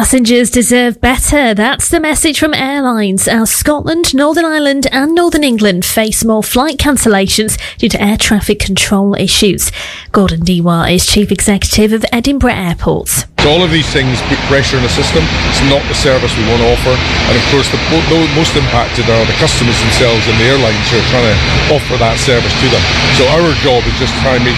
Passengers deserve better. That's the message from airlines as Scotland, Northern Ireland and Northern England face more flight cancellations due to air traffic control issues. Gordon Dewa is Chief Executive of Edinburgh Airport. So all of these things put pressure on the system. It's not the service we want to offer. And of course, the most impacted are the customers themselves and the airlines who are trying to offer that service to them. So our job is just to try and make